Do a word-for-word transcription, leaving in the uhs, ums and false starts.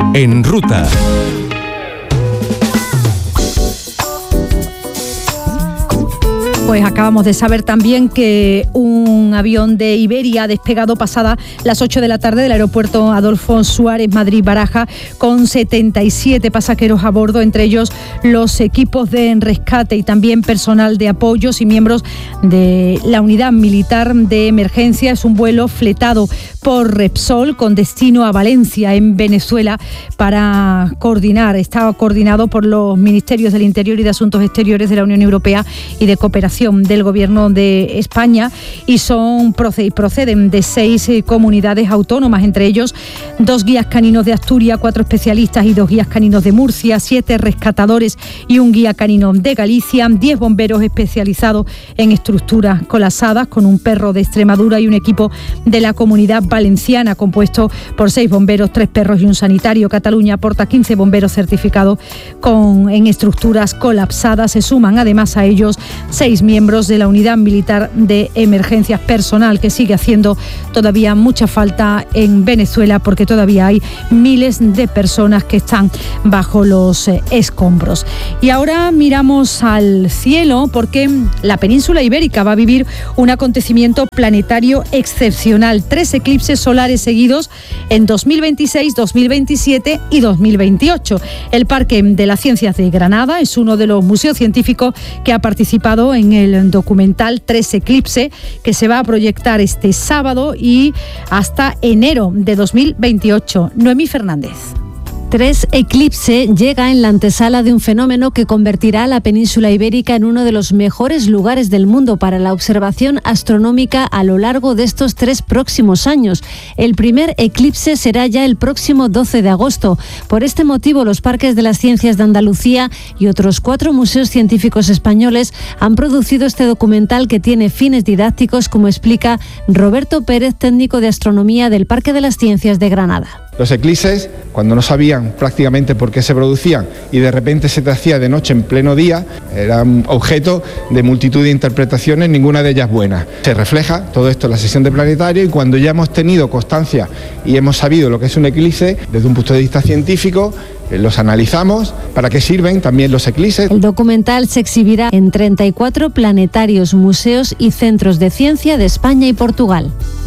En Ruta. Pues acabamos de saber también que un avión de Iberia ha despegado pasada las ocho de la tarde del aeropuerto Adolfo Suárez Madrid-Baraja con setenta y siete pasajeros a bordo, entre ellos los equipos de rescate y también personal de apoyos y miembros de la unidad militar de emergencia. Es un vuelo fletado por Repsol con destino a Valencia, en Venezuela, para coordinar. Está coordinado por los Ministerios del Interior y de Asuntos Exteriores de la Unión Europea y de Cooperación del Gobierno de España, y son proceden de seis eh, comunidades autónomas, entre ellos dos guías caninos de Asturias, cuatro especialistas y dos guías caninos de Murcia, siete rescatadores y un guía canino de Galicia, diez bomberos especializados en estructuras colapsadas, con un perro de Extremadura y un equipo de la Comunidad Valenciana compuesto por seis bomberos, tres perros y un sanitario. Cataluña aporta quince bomberos certificados con, en estructuras colapsadas. Se suman además a ellos seis miembros de la Unidad Militar de Emergencias, personal que sigue haciendo todavía mucha falta en Venezuela, porque todavía hay miles de personas que están bajo los eh, escombros. Y ahora miramos al cielo, porque la península ibérica va a vivir un acontecimiento planetario excepcional. Tres eclipses solares seguidos en dos mil veintiséis, dos mil veintisiete y dos mil veintiocho. El Parque de las Ciencias de Granada es uno de los museos científicos que ha participado en el documental Tres Eclipse, que se va a proyectar este sábado y hasta enero de dos mil veintiocho. Noemí Fernández. Tres Eclipse llega en la antesala de un fenómeno que convertirá a la península ibérica en uno de los mejores lugares del mundo para la observación astronómica a lo largo de estos tres próximos años. El primer eclipse será ya el próximo doce de agosto. Por este motivo, los Parques de las Ciencias de Andalucía y otros cuatro museos científicos españoles han producido este documental, que tiene fines didácticos, como explica Roberto Pérez, técnico de astronomía del Parque de las Ciencias de Granada. Los eclipses, cuando no sabían prácticamente por qué se producían y de repente se te hacía de noche en pleno día, eran objeto de multitud de interpretaciones, ninguna de ellas buena. Se refleja todo esto en la sesión de Planetario, y cuando ya hemos tenido constancia y hemos sabido lo que es un eclipse desde un punto de vista científico, los analizamos, para qué sirven también los eclipses. El documental se exhibirá en treinta y cuatro planetarios, museos y centros de ciencia de España y Portugal.